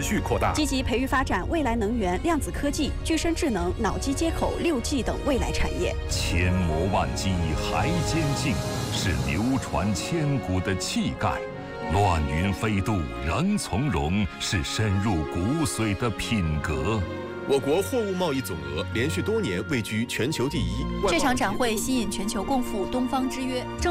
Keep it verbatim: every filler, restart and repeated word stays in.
续扩大， 积极培育发展未来能源、量子科技、具身智能、脑机接口、六 G 等未来产业。 千磨万击还坚劲，是流传千古的气概；乱云飞渡仍从容，是深入骨髓的品格。 我国货物贸易总额连续多年位居全球第一。 这场展会吸引全球共赴东方之约。